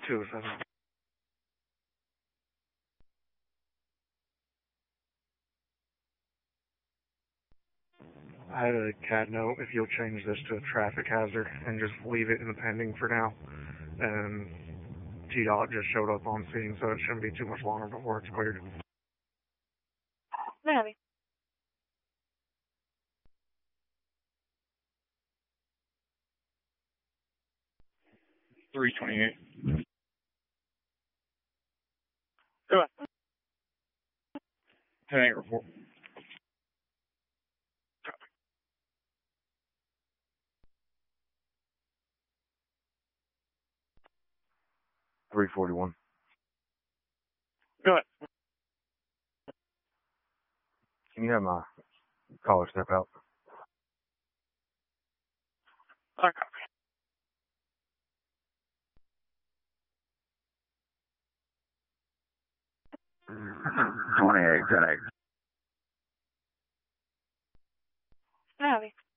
207. I had a cat note if you'll change this to a traffic hazard and just leave it in the pending for now. And T-Dot just showed up on scene, so it shouldn't be too much longer before it's cleared. Maybe. $328. Go ahead. 10-8 report. $341. Go ahead. Can you have my caller step out? Okay. 28, 10-8. Maybe.